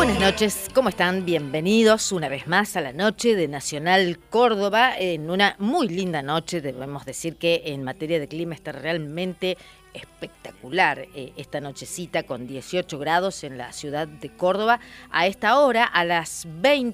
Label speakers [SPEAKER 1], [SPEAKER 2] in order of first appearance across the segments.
[SPEAKER 1] Buenas noches, ¿cómo están? Bienvenidos una vez más a la noche de Nacional Córdoba, en una muy linda noche. Debemos decir que en materia de clima está realmente espectacular esta nochecita con 18 grados en la ciudad de Córdoba. A esta hora, a las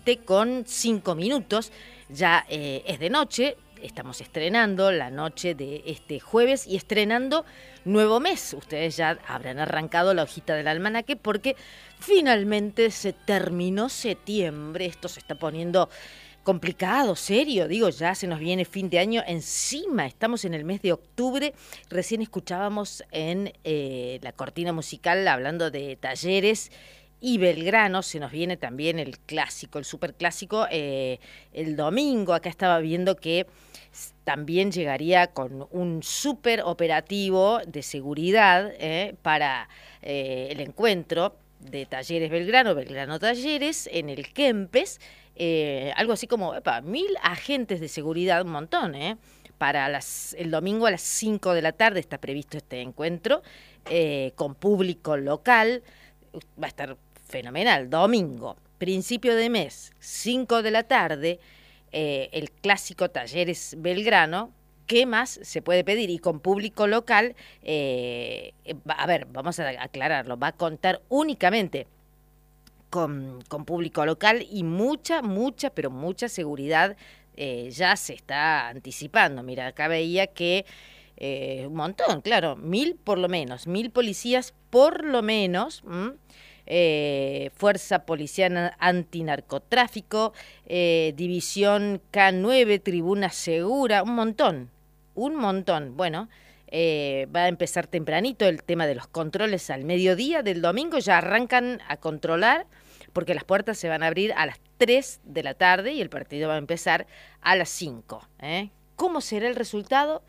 [SPEAKER 1] 20:05, ya es de noche. Estamos estrenando la noche de este jueves y estrenando nuevo mes. Ustedes ya habrán arrancado la hojita del almanaque porque finalmente se terminó septiembre. Esto se está poniendo complicado, serio. Digo, ya se nos viene fin de año encima. Estamos en el mes de octubre. Recién escuchábamos en la cortina musical hablando de Talleres y Belgrano. Se nos viene también el clásico, el superclásico, el domingo. Acá estaba viendo que también llegaría con un super operativo de seguridad para el encuentro de Talleres Belgrano, Belgrano Talleres, en el Kempes, algo así como 1000 agentes de seguridad, un montón, para el domingo a las 5 de la tarde está previsto este encuentro, con público local. Va a estar fenomenal. Domingo, principio de mes, 5 de la tarde, el clásico Talleres Belgrano. ¿Qué más se puede pedir? Y con público local, a ver, vamos a aclararlo, va a contar únicamente con público local y mucha seguridad. Ya se está anticipando. Mira, acá veía que un montón, claro, 1000 por lo menos, 1000 policías por lo menos. Fuerza Policial Antinarcotráfico, División K9, Tribuna Segura, un montón. Bueno, va a empezar tempranito el tema de los controles al mediodía del domingo, ya arrancan a controlar porque las puertas se van a abrir a las 3 de la tarde y el partido va a empezar a las 5. ¿Cómo será el resultado?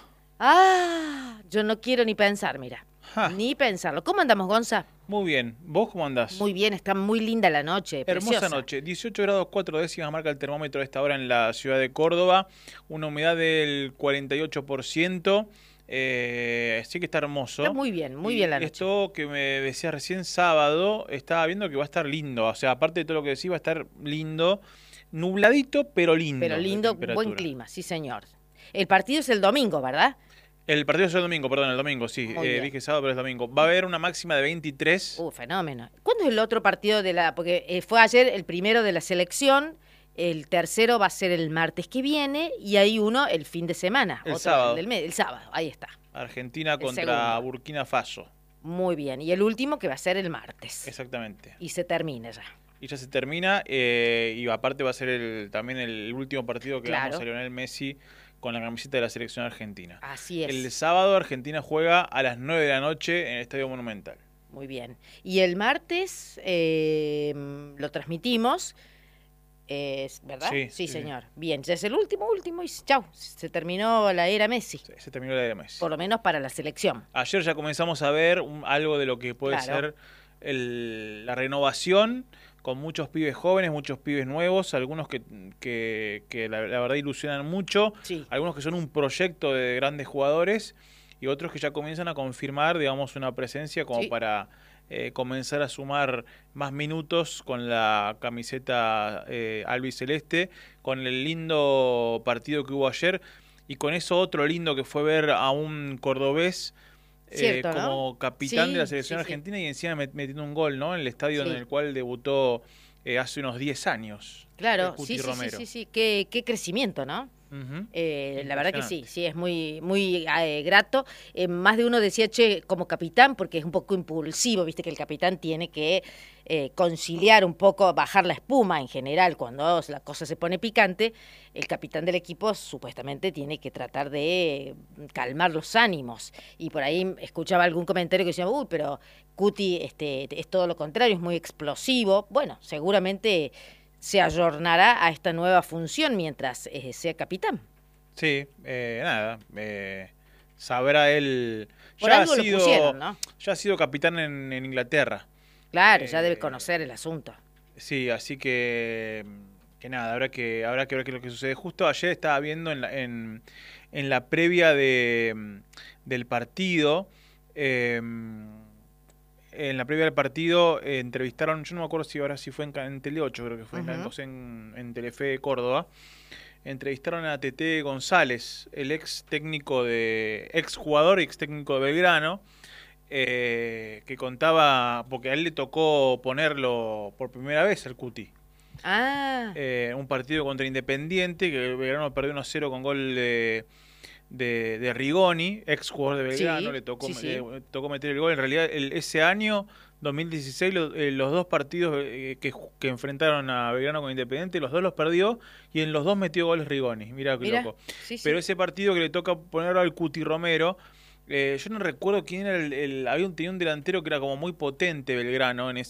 [SPEAKER 1] Yo no quiero ni pensar, mira. Ni pensarlo. ¿Cómo andamos, Gonza?
[SPEAKER 2] Muy bien. ¿Vos cómo andás?
[SPEAKER 1] Muy bien, está muy linda la noche.
[SPEAKER 2] Hermosa
[SPEAKER 1] preciosa.
[SPEAKER 2] noche. 18 grados 4 décimas marca el termómetro a esta hora en la ciudad de Córdoba. Una humedad del 48%. Sí que está hermoso.
[SPEAKER 1] Está muy bien la noche.
[SPEAKER 2] Esto que me decías recién sábado, estaba viendo que va a estar lindo. O sea, aparte de todo lo que decís, va a estar lindo. Nubladito, pero lindo.
[SPEAKER 1] Pero lindo, buen clima, sí señor. El partido es el domingo, ¿verdad?
[SPEAKER 2] El partido es el domingo, perdón, el domingo, sí. Dije sábado, pero es domingo. Va a haber una máxima de 23.
[SPEAKER 1] Fenómeno. ¿Cuándo es el otro partido porque fue ayer el primero de la selección, el tercero va a ser el martes que viene y hay uno el fin de semana.
[SPEAKER 2] El sábado.
[SPEAKER 1] El sábado, ahí está.
[SPEAKER 2] Argentina contra Burkina Faso.
[SPEAKER 1] Muy bien. Y el último que va a ser el martes.
[SPEAKER 2] Exactamente.
[SPEAKER 1] Y se termina ya.
[SPEAKER 2] Y ya se termina, y aparte va a ser también el último partido que vamos a Lionel Messi con la camiseta de la selección argentina.
[SPEAKER 1] Así es.
[SPEAKER 2] El sábado Argentina juega a las 9 de la noche en el Estadio Monumental.
[SPEAKER 1] Muy bien. Y el martes lo transmitimos, ¿verdad?
[SPEAKER 2] Sí,
[SPEAKER 1] señor. Bien, ya es el último y chau, se terminó la era Messi.
[SPEAKER 2] Sí, se terminó la era Messi.
[SPEAKER 1] Por lo menos para la selección.
[SPEAKER 2] Ayer ya comenzamos a ver algo de lo que puede ser la renovación, con muchos pibes jóvenes, muchos pibes nuevos, algunos que la verdad ilusionan mucho, algunos que son un proyecto de grandes jugadores y otros que ya comienzan a confirmar, digamos, una presencia como para comenzar a sumar más minutos con la camiseta albiceleste, con el lindo partido que hubo ayer y con eso otro lindo que fue ver a un cordobés como capitán de la selección argentina y encima metiendo un gol, ¿no? En el estadio en el cual debutó hace unos 10 años.
[SPEAKER 1] Claro,
[SPEAKER 2] Cuti Romero.
[SPEAKER 1] sí. Qué crecimiento, ¿no? La verdad que sí, es muy grato. Más de uno decía, como capitán, porque es un poco impulsivo, viste que el capitán tiene que conciliar un poco, bajar la espuma en general cuando la cosa se pone picante. El capitán del equipo supuestamente tiene que tratar de calmar los ánimos. Y por ahí escuchaba algún comentario que decía, pero Cuti es todo lo contrario, es muy explosivo. Bueno, seguramente se ayornará a esta nueva función mientras sea capitán.
[SPEAKER 2] Sí, sabrá él.
[SPEAKER 1] Por algo lo pusieron, ¿no?
[SPEAKER 2] Ya ha sido capitán en Inglaterra.
[SPEAKER 1] Claro, ya debe conocer el asunto.
[SPEAKER 2] Sí, así que nada, habrá que ver qué es lo que sucede. Justo ayer estaba viendo en la previa del partido. en la previa del partido entrevistaron, yo no me acuerdo si ahora sí fue en Tele 8, creo que fue, entonces en Telefe de Córdoba, entrevistaron a Tete González, el ex jugador y ex técnico de Belgrano, que contaba, porque a él le tocó ponerlo por primera vez al Cuti. Un partido contra Independiente, que Belgrano perdió 1-0 con gol de Rigoni, ex jugador de Belgrano, le tocó meter el gol. En realidad, ese año, 2016, los dos partidos que enfrentaron a Belgrano con Independiente, los dos los perdió y en los dos metió goles Rigoni. Mirá qué loco. Pero ese partido que le toca ponerlo al Cuti Romero, yo no recuerdo quién era tenía un delantero que era como muy potente Belgrano en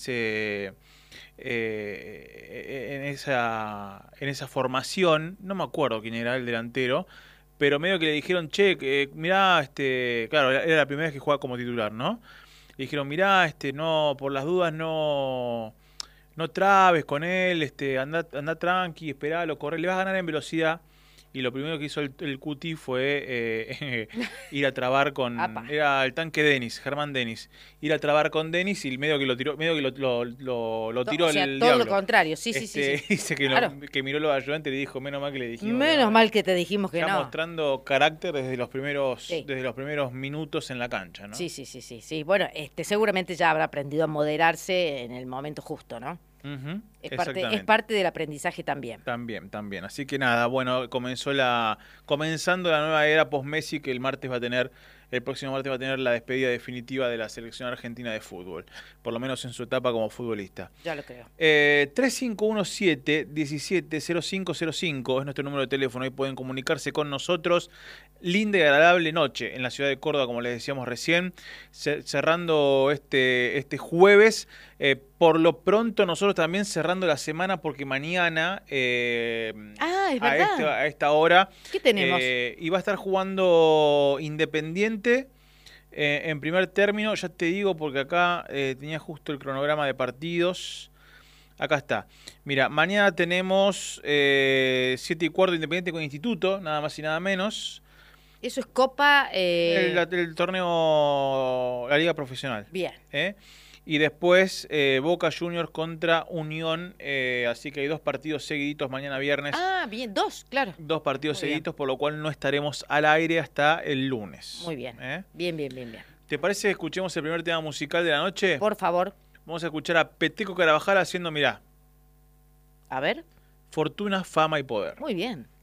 [SPEAKER 2] esa formación, no me acuerdo quién era el delantero, pero medio que le dijeron, che, mirá, claro, era la primera vez que jugaba como titular, ¿no? Le dijeron, mirá, no, por las dudas no trabes con él, anda tranqui, esperalo, corre, le vas a ganar en velocidad. Y lo primero que hizo el Cuti fue ir a trabar con... Era el tanque Denis, Germán Denis. Ir a trabar con Denis y medio que lo tiró, lo tiró
[SPEAKER 1] o sea,
[SPEAKER 2] el
[SPEAKER 1] todo
[SPEAKER 2] diablo.
[SPEAKER 1] Lo contrario, sí.
[SPEAKER 2] Dice que,
[SPEAKER 1] claro.
[SPEAKER 2] Que miró los ayudantes y le dijo, menos mal que le dijimos.
[SPEAKER 1] Menos mal que te dijimos que
[SPEAKER 2] ya
[SPEAKER 1] no.
[SPEAKER 2] mostrando carácter desde los primeros minutos en la cancha, ¿no?
[SPEAKER 1] Sí. Bueno, seguramente ya habrá aprendido a moderarse en el momento justo, ¿no? Es parte del aprendizaje también.
[SPEAKER 2] También. Así que nada, bueno, comenzando la nueva era post-Messi, que el próximo martes va a tener la despedida definitiva de la selección argentina de fútbol, por lo menos en su etapa como futbolista.
[SPEAKER 1] Ya lo creo.
[SPEAKER 2] 3517-170505 es nuestro número de teléfono, ahí pueden comunicarse con nosotros. Linda y agradable noche en la ciudad de Córdoba, como les decíamos recién, cerrando este jueves. Por lo pronto nosotros también cerrando la semana, porque mañana
[SPEAKER 1] es verdad.
[SPEAKER 2] a esta hora
[SPEAKER 1] ¿Qué tenemos?
[SPEAKER 2] y va a estar jugando Independiente en primer término. Ya te digo, porque acá tenía justo el cronograma de partidos. Acá está. Mira, mañana tenemos 7:15 Independiente con Instituto, nada más y nada menos.
[SPEAKER 1] Eso es Copa...
[SPEAKER 2] El torneo, la Liga Profesional.
[SPEAKER 1] Bien.
[SPEAKER 2] Y después Boca Juniors contra Unión, así que hay 2 partidos seguiditos mañana viernes.
[SPEAKER 1] Bien, 2, claro.
[SPEAKER 2] 2 partidos seguiditos, por lo cual no estaremos al aire hasta el lunes.
[SPEAKER 1] Muy bien. Bien.
[SPEAKER 2] ¿Te parece que escuchemos el primer tema musical de la noche?
[SPEAKER 1] Por favor.
[SPEAKER 2] Vamos a escuchar a Peteco Carabajal haciendo, mirá.
[SPEAKER 1] A ver.
[SPEAKER 2] Fortuna, fama y poder.
[SPEAKER 1] Muy bien.